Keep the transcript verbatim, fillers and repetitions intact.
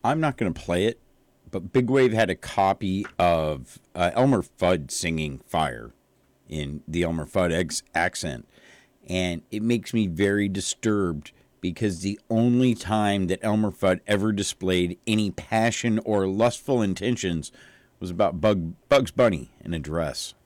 I'm not going to play it, but Big Wave had a copy of uh, Elmer Fudd singing Fire in the Elmer Fudd ex- accent. And it makes me very disturbed because the only time that Elmer Fudd ever displayed any passion or lustful intentions was about Bug, Bugs Bunny in a dress.